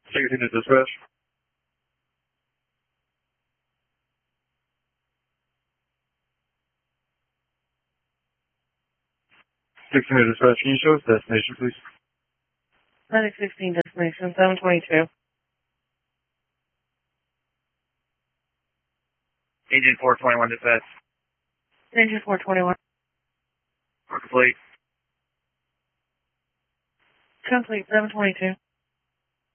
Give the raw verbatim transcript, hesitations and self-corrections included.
sixteen to dispatch. sixteen to dispatch, can you show us destination, please? Medic sixteen, destination seven twenty-two. Agent four twenty-one dispatch. Agent four twenty-one. Complete. Complete, seven twenty-two.